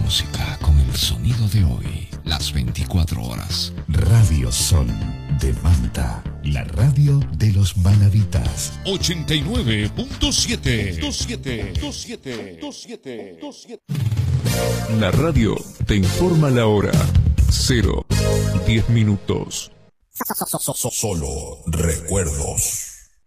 música con el sonido de hoy, las 24 horas. Radio Sol de Manta, la radio de los manavitas. 89.7. La radio te informa la hora. 0:10. Solo recuerdos.